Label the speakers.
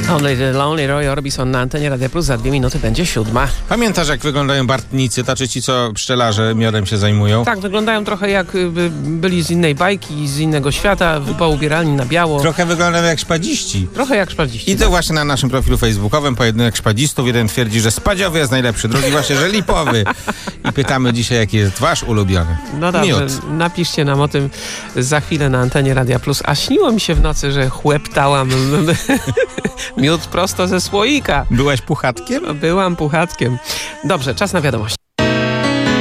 Speaker 1: Only the Lonely Roy Orbison na antenie Radia Plus. Za 2 minuty będzie 7.
Speaker 2: Pamiętasz, jak wyglądają bartnicy, tacy ci, co pszczelarze miodem się zajmują?
Speaker 1: Tak, wyglądają trochę jakby byli z innej bajki, z innego świata, poubierani na biało.
Speaker 2: Trochę wyglądają jak szpadziści.
Speaker 1: Trochę jak szpadziści.
Speaker 2: I to właśnie na naszym profilu facebookowym pojedynek szpadzistów. Jeden twierdzi, że spadziowy jest najlepszy, drugi właśnie, że lipowy. I pytamy dzisiaj, jaki jest wasz ulubiony
Speaker 1: No dobrze,
Speaker 2: miód.
Speaker 1: napiszcie nam o tym za chwilę na antenie Radia Plus. A śniło mi się w nocy, że chłeptałam miód prosto ze słoika.
Speaker 2: Byłaś puchatkiem?
Speaker 1: Byłam puchatkiem. Dobrze, czas na wiadomości.